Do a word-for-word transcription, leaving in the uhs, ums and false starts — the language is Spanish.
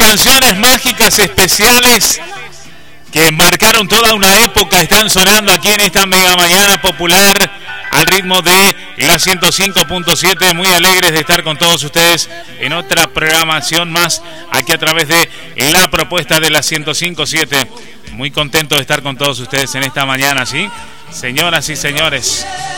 canciones mágicas especiales que marcaron toda una época están sonando aquí en esta mega mañana popular al ritmo de la ciento cinco punto siete. Muy alegres de estar con todos ustedes en otra programación más aquí a través de la propuesta de la ciento cinco punto siete. Muy contento de estar con todos ustedes en esta mañana, ¿sí? Señoras y señores,